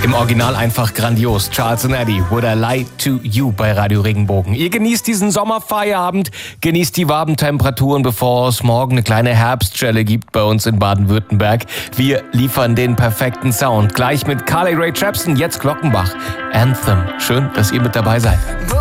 Im Original einfach grandios. Charles and Eddie, Would I Lie to You bei Radio Regenbogen. Ihr genießt diesen Sommerfeierabend, genießt die warmen Temperaturen, bevor es morgen eine kleine Herbstschelle gibt bei uns in Baden-Württemberg. Wir liefern den perfekten Sound. Gleich mit Carly Rae Jepsen, jetzt Glockenbach. Anthem. Schön, dass ihr mit dabei seid.